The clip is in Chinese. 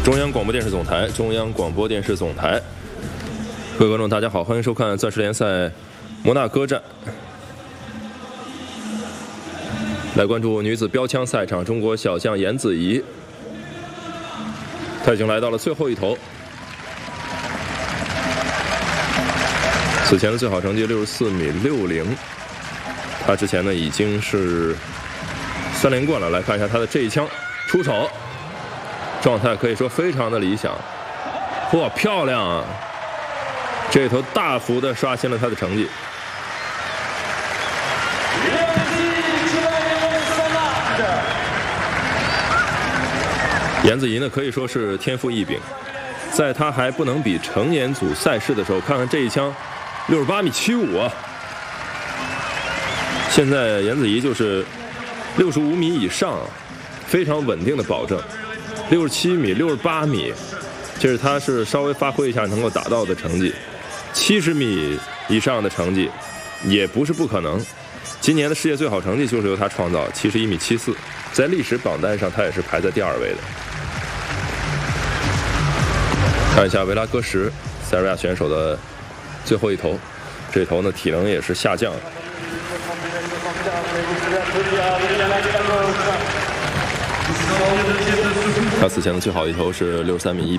中央广播电视总台，中央广播电视总台，各位观众，大家好，欢迎收看钻石联赛摩纳哥站。来关注女子标枪赛场，中国小将颜子怡，她已经来到了最后一头。此前的最好成绩64.60米，她之前呢已经是3连冠了。来看一下她的这一枪出手。 状态可以说非常的理想，嚯，漂亮啊！这头大幅的刷新了他的成绩。颜子怡呢可以说是天赋异禀，在他还不能比成年组赛事的时候，看看这一枪，68.75米啊！现在颜子怡就是65米以上，非常稳定的保证。 67米、68米，这是稍微发挥一下能够达到的成绩。70米以上的成绩也不是不可能。今年的世界最好成绩就是由他创造，71.74米，在历史榜单上他也是排在第2位的。看一下维拉戈什，塞尔维亚选手的最后一头，这头呢体能也是下降了。 他此前的最好一头是63.18米。